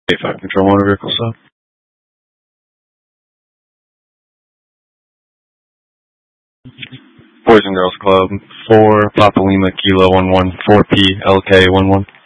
8-5 control motor vehicle stop. Boys and Girls Club 4 Papa Lima Kilo 11 4P LK 11.